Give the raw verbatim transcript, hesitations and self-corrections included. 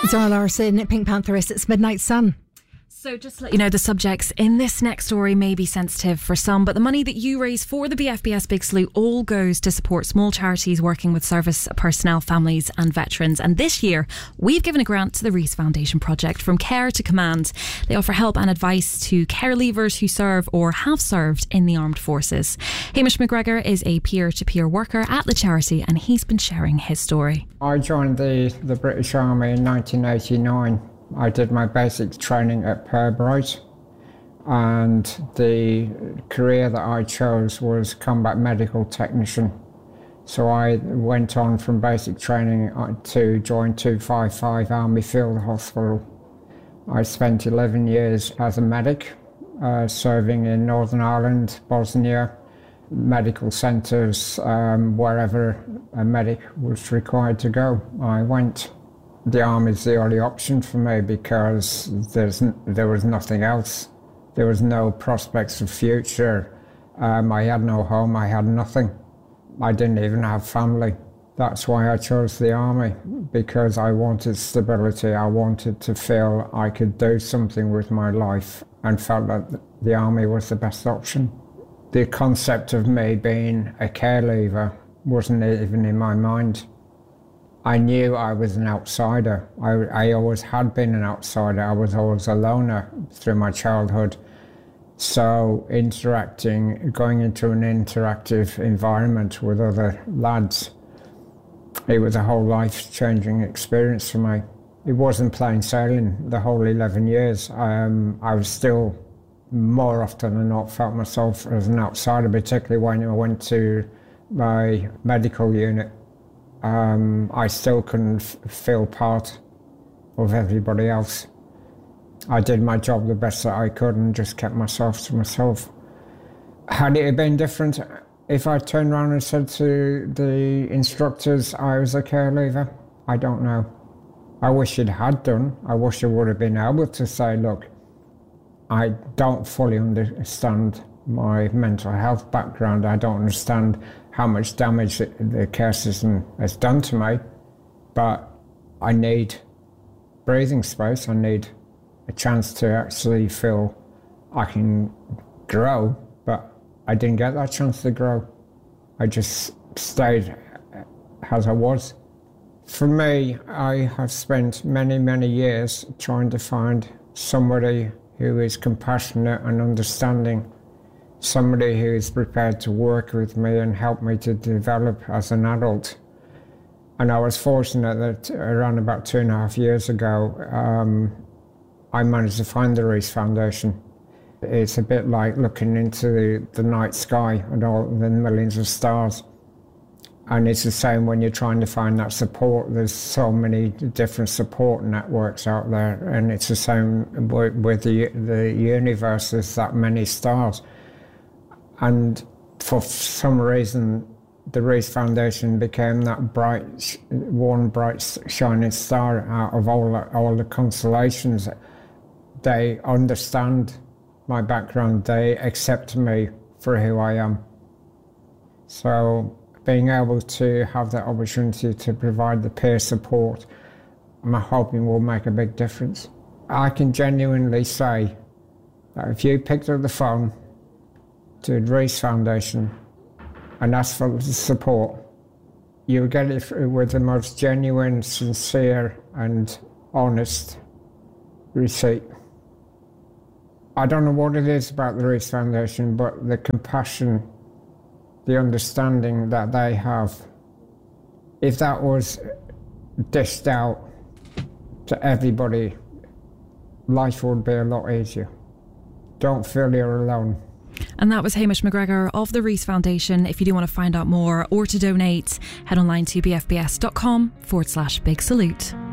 Zara Larsson, Pink Pantheress, it's Midnight Sun. So just to let you know, the subjects in this next story may be sensitive for some, but the money that you raise for the B F B S Big Salute all goes to support small charities working with service personnel, families and veterans. And this year, we've given a grant to the Rees Foundation project, From Care to Command. They offer help and advice to care leavers who serve or have served in the armed forces. Hamish McGregor is a peer-to-peer worker at the charity, and he's been sharing his story. I joined the, the British Army in nineteen eighty-nine. I did my basic training at Pirbright, and the career that I chose was combat medical technician. So I went on from basic training to join two fifty-five Army Field Hospital. I spent eleven years as a medic, uh, serving in Northern Ireland, Bosnia, medical centres, um, wherever a medic was required to go, I went. The army's the only option for me because there's there was nothing else. There was no prospects of future. Um, I had no home, I had nothing. I didn't even have family. That's why I chose the army, because I wanted stability. I wanted to feel I could do something with my life and felt that the army was the best option. The concept of me being a care leaver wasn't even in my mind. I knew I was an outsider. I, I always had been an outsider. I was always a loner through my childhood. So interacting, going into an interactive environment with other lads, it was a whole life-changing experience for me. It wasn't plain sailing the whole eleven years. Um, I was still, more often than not, felt myself as an outsider, particularly when I went to my medical unit. Um, I still couldn't f- feel part of everybody else. I did my job the best that I could and just kept myself to myself. Had it been different if I turned around and said to the instructors I was a care leaver? I don't know. I wish it had done. I wish I would have been able to say, look, I don't fully understand my mental health background. I don't understand how much damage the care system has done to me, but I need breathing space. I need a chance to actually feel I can grow, but I didn't get that chance to grow. I just stayed as I was. For me, I have spent many, many years trying to find somebody who is compassionate and understanding, somebody who is prepared to work with me and help me to develop as an adult. And I was fortunate that around about two and a half years ago, um, I managed to find the Rees Foundation. It's a bit like looking into the, the night sky and all the millions of stars. And it's the same when you're trying to find that support. There's so many different support networks out there, and it's the same with the, the universe. There's that many stars. And for some reason, the Rees Foundation became that bright, one bright shining star out of all the, all the constellations. They understand my background. They accept me for who I am. So being able to have that opportunity to provide the peer support, I'm hoping will make a big difference. I can genuinely say that if you picked up the phone to the Rees Foundation and asked for the support, you would get it with the most genuine, sincere and honest receipt. I don't know what it is about the Rees Foundation, but the compassion, the understanding that they have, if that was dished out to everybody, life would be a lot easier. Don't feel you're alone. And that was Hamish McGregor of the Rees Foundation. If you do want to find out more or to donate, head online to bfbs.com forward slash big salute.